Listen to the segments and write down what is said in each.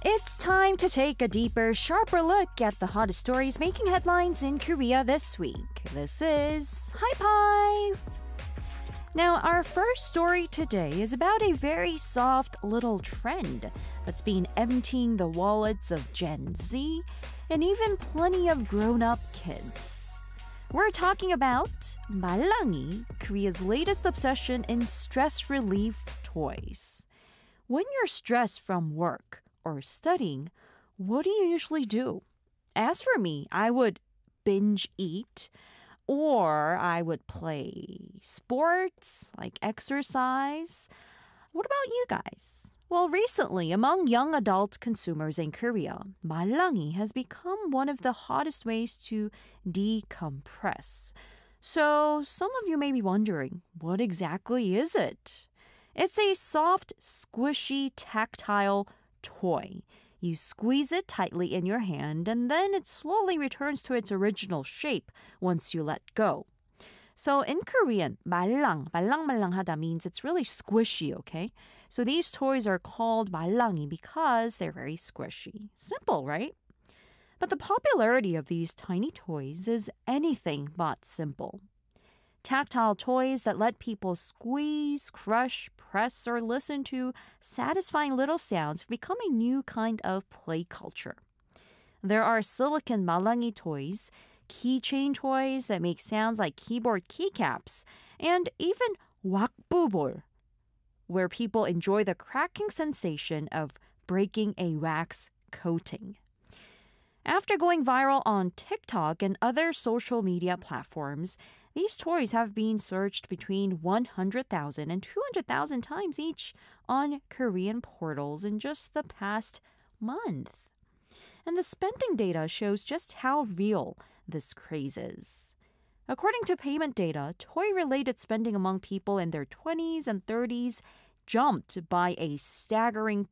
It's time to take a deeper, sharper look at the hottest stories making headlines in Korea this week. This is Hype. Now, our first story today is about a very soft little trend that's been emptying the wallets of Gen Z and even plenty of grown-up kids. We're talking about 말랑이, Korea's latest obsession in stress relief toys. When you're stressed from work or studying, what do you usually do? As for me, I would binge eat, or I would play sports, like exercise. What about you guys? Well, recently, among young adult consumers in Korea, 말랑이 has become one of the hottest ways to decompress. So, some of you may be wondering, what exactly is it? It's a soft, squishy, tactile toy. You squeeze it tightly in your hand and then it slowly returns to its original shape once you let go. So in Korean, 말랑말랑하다 means it's really squishy, okay? So these toys are called 말랑이 because they're very squishy. Simple, right? But the popularity of these tiny toys is anything but simple. Tactile toys that let people squeeze, crush, press, or listen to satisfying little sounds have become a new kind of play culture. There are silicone 말랑이 toys, keychain toys that make sounds like keyboard keycaps, and even 왁부볼, where people enjoy the cracking sensation of breaking a wax coating. After going viral on TikTok and other social media platforms, these toys have been searched between 100,000 and 200,000 times each on Korean portals in just the past month. And the spending data shows just how real this craze is. According to payment data, toy-related spending among people in their 20s and 30s jumped by a staggering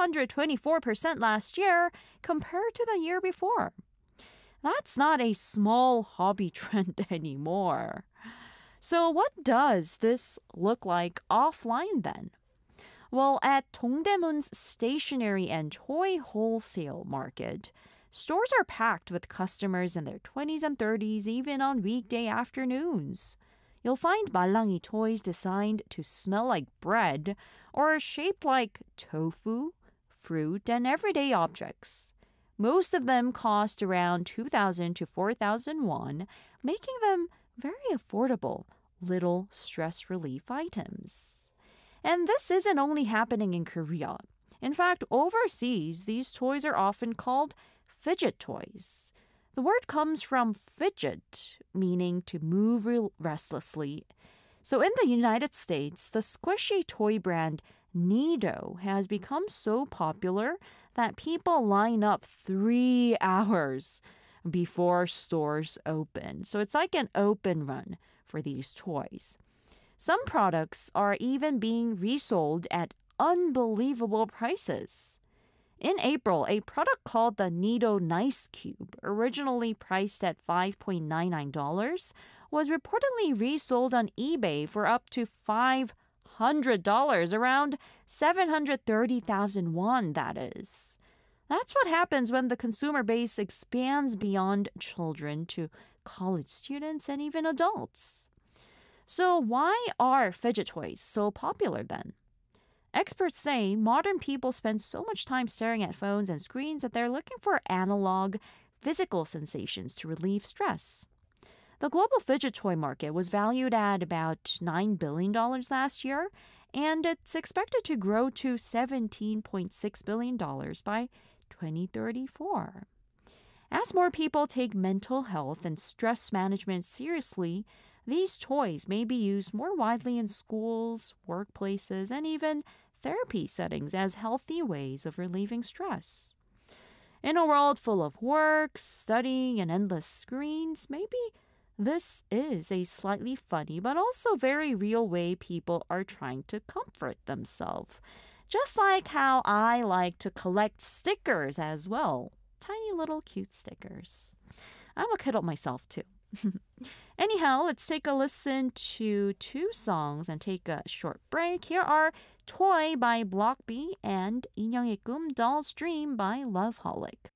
224% last year compared to the year before. That's not a small hobby trend anymore. So what does this look like offline then? Well, at Dongdaemun's stationery and toy wholesale market, stores are packed with customers in their 20s and 30s even on weekday afternoons. You'll find 말랑이 toys designed to smell like bread or shaped like tofu, fruit, and everyday objects. Most of them cost around 2,000 to 4,000 won, making them very affordable little stress relief items. And this isn't only happening in Korea. In fact, overseas, these toys are often called fidget toys. The word comes from fidget, meaning to move restlessly. So in the United States, the squishy toy brand Nido has become so popular that people line up 3 hours before stores open. So it's like an open run for these toys. Some products are even being resold at unbelievable prices. In April, a product called the Nido Nice Cube, originally priced at $5.99, was reportedly resold on eBay for up to $500, around 730,000 won, that is. That's what happens when the consumer base expands beyond children to college students and even adults. So why are fidget toys so popular then? Experts say modern people spend so much time staring at phones and screens that they're looking for analog, physical sensations to relieve stress. The global fidget toy market was valued at about $9 billion last year, and it's expected to grow to $17.6 billion by 2034. As more people take mental health and stress management seriously, these toys may be used more widely in schools, workplaces, and even therapy settings as healthy ways of relieving stress. In a world full of work, studying, and endless screens, maybe this is a slightly funny but also very real way people are trying to comfort themselves. Just like how I like to collect stickers as well. Tiny little cute stickers. I'm a kiddo myself too. Anyhow, let's take a listen to two songs and take a short break. Here are Toy by Block B and 인형의 꿈 Doll's Dream by Loveholic.